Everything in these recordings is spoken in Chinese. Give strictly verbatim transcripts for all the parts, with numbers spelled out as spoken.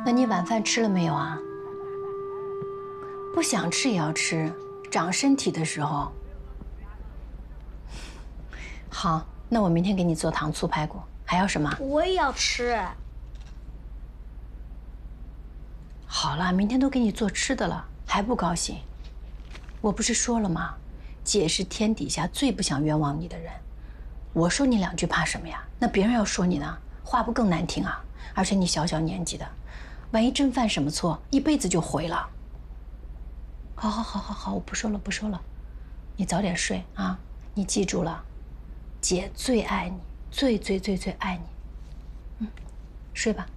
那你晚饭吃了没有啊？不想吃也要吃，长身体的时候。好，那我明天给你做糖醋排骨，还要什么？ 我也要吃。 好了，明天都给你做吃的了，还不高兴？我不是说了吗？姐是天底下最不想冤枉你的人。我说你两句怕什么呀？那别人要说你呢，话不更难听啊？而且你小小年纪的，万一真犯什么错，一辈子就毁了。好好好好好，我不说了不说了，你早点睡啊！你记住了，姐最爱你，最最最最爱你。嗯，睡吧。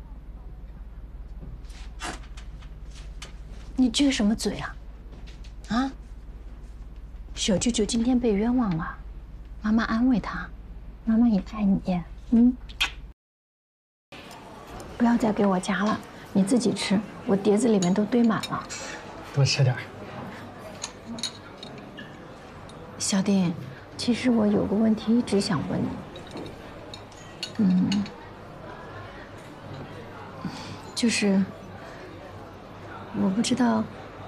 你撅什么嘴啊？啊？小舅舅今天被冤枉了，妈妈安慰他，妈妈也爱你。嗯，不要再给我夹了，你自己吃，我碟子里面都堆满了。 多吃点。 小丁，其实我有个问题一直想问你。嗯，就是我不知道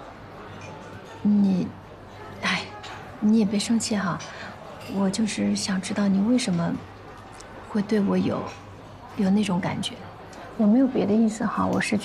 你，哎，你也别生气哈，我就是想知道你为什么会对我有有那种感觉。我没有别的意思哈，我是觉